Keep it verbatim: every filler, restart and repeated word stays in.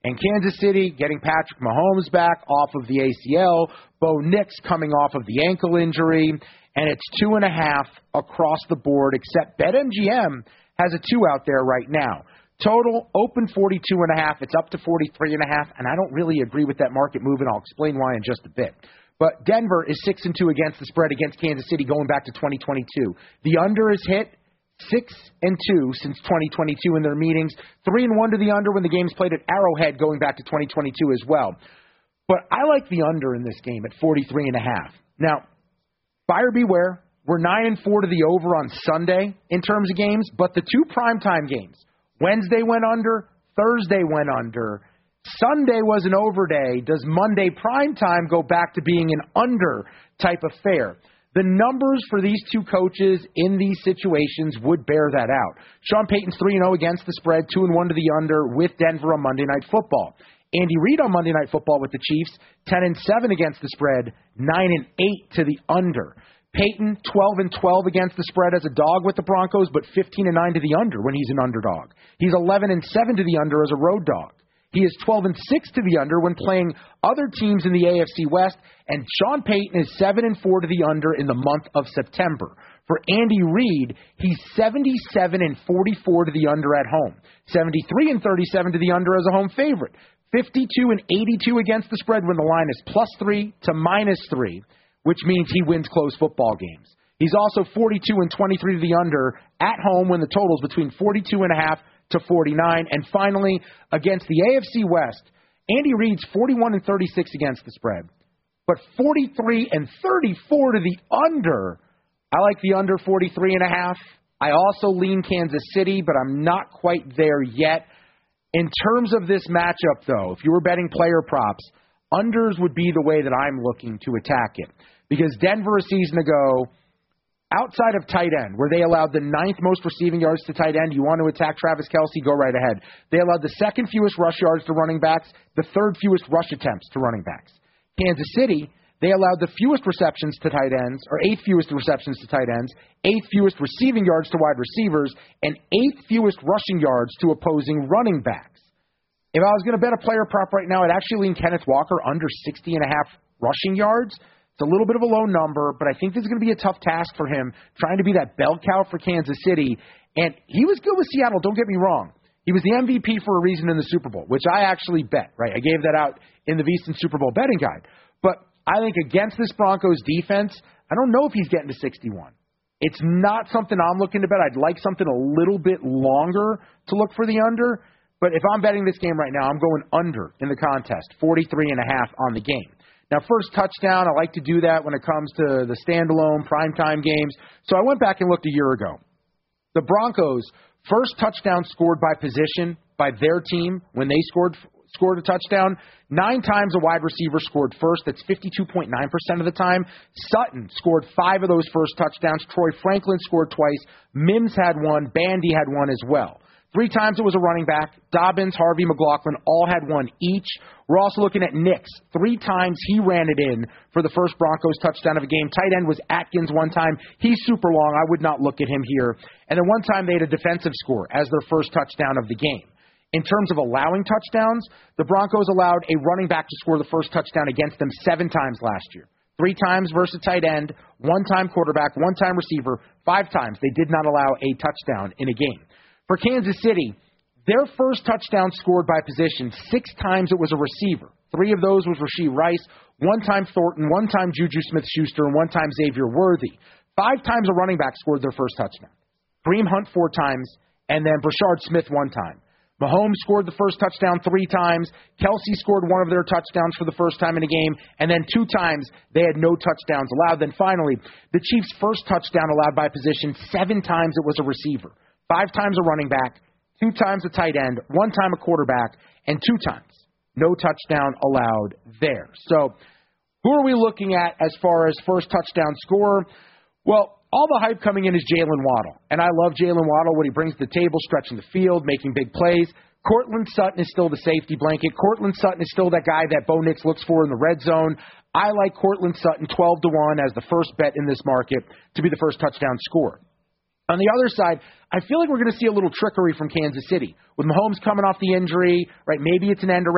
And Kansas City getting Patrick Mahomes back off of the A C L, Bo Nix coming off of the ankle injury, and it's two and a half across the board, except BetMGM has a two out there right now. Total open forty-two and a half. It's up to forty-three and a half, and I don't really agree with that market move, and I'll explain why in just a bit. But Denver is six and two against the spread against Kansas City going back to twenty twenty-two. The under is hit six and two since twenty twenty-two in their meetings. three and one to the under when the game's played at Arrowhead going back to twenty twenty-two as well. But I like the under in this game at forty-three and a half. Now, buyer beware. We're nine and four to the over on Sunday in terms of games, but the two primetime games, Wednesday went under, Thursday went under. Sunday was an over day. Does Monday primetime go back to being an under type affair? The numbers for these two coaches in these situations would bear that out. Sean Payton's three and oh against the spread, two and one to the under with Denver on Monday Night Football. Andy Reid on Monday Night Football with the Chiefs, ten and seven against the spread, nine and eight to the under. Payton, twelve and twelve against the spread as a dog with the Broncos, but fifteen and nine to the under when he's an underdog. He's eleven and seven to the under as a road dog. He is twelve and six to the under when playing other teams in the A F C West, and Sean Payton is seven and four to the under in the month of September. For Andy Reid, he's seventy-seven and forty-four to the under at home, seventy-three and thirty-seven to the under as a home favorite, fifty-two and eighty-two against the spread when the line is plus three to minus three, which means he wins close football games. He's also forty-two and twenty-three to the under at home when the total's between forty-two and a half to forty-nine. And finally, against the A F C West, Andy Reid's forty-one and thirty-six against the spread, but forty-three and thirty-four to the under. I like the under forty-three and a half. I also lean Kansas City, but I'm not quite there yet. In terms of this matchup, though, if you were betting player props, unders would be the way that I'm looking to attack it. Because Denver a season ago, outside of tight end, where they allowed the ninth most receiving yards to tight end, you want to attack Travis Kelce, go right ahead. They allowed the second fewest rush yards to running backs, the third fewest rush attempts to running backs. Kansas City, they allowed the fewest receptions to tight ends, or eighth fewest receptions to tight ends, eighth fewest receiving yards to wide receivers, and eighth fewest rushing yards to opposing running backs. If I was going to bet a player prop right now, I'd actually lean Kenneth Walker under sixty and a half rushing yards. It's a little bit of a low number, but I think this is going to be a tough task for him, trying to be that bell cow for Kansas City. And he was good with Seattle, don't get me wrong. He was the M V P for a reason in the Super Bowl, which I actually bet, right? I gave that out in the VSiN Super Bowl betting guide. But I think against this Broncos defense, I don't know if he's getting to sixty-one. It's not something I'm looking to bet. I'd like something a little bit longer to look for the under. But if I'm betting this game right now, I'm going under in the contest, forty-three and a half on the game. Now, first touchdown, I like to do that when it comes to the standalone primetime games. So I went back and looked a year ago. The Broncos' first touchdown scored by position by their team when they scored scored a touchdown. Nine times a wide receiver scored first. That's fifty-two point nine percent of the time. Sutton scored five of those first touchdowns. Troy Franklin scored twice. Mims had one. Bandy had one as well. Three times it was a running back. Dobbins, Harvey, McLaughlin all had one each. We're also looking at Nix. Three times he ran it in for the first Broncos touchdown of a game. Tight end was Atkins one time. He's super long. I would not look at him here. And then one time they had a defensive score as their first touchdown of the game. In terms of allowing touchdowns, the Broncos allowed a running back to score the first touchdown against them seven times last year. Three times versus tight end, one time quarterback, one time receiver, five times they did not allow a touchdown in a game. For Kansas City, their first touchdown scored by position, six times it was a receiver. Three of those was Rashee Rice, one time Thornton, one time Juju Smith-Schuster, and one time Xavier Worthy. Five times a running back scored their first touchdown. Kareem Hunt four times, and then Brashard Smith one time. Mahomes scored the first touchdown three times. Kelce scored one of their touchdowns for the first time in a game, and then two times they had no touchdowns allowed. Then finally, the Chiefs' first touchdown allowed by position, seven times it was a receiver. Five times a running back, two times a tight end, one time a quarterback, and two times no touchdown allowed there. So who are we looking at as far as first touchdown scorer? Well, all the hype coming in is Jalen Waddle. And I love Jalen Waddle, what he brings to the table, stretching the field, making big plays. Cortland Sutton is still the safety blanket. Cortland Sutton is still that guy that Bo Nix looks for in the red zone. I like Cortland Sutton twelve to one as the first bet in this market to be the first touchdown scorer. On the other side, I feel like we're going to see a little trickery from Kansas City. With Mahomes coming off the injury, right? Maybe it's an end around.